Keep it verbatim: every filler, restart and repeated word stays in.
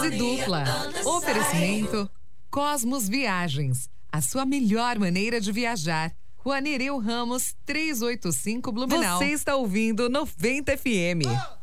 Dose dupla. Oferecimento Cosmos Viagens. A sua melhor maneira de viajar. Rua Nereu Ramos, trezentos e oitenta e cinco, Blumenau. Você está ouvindo noventa F M.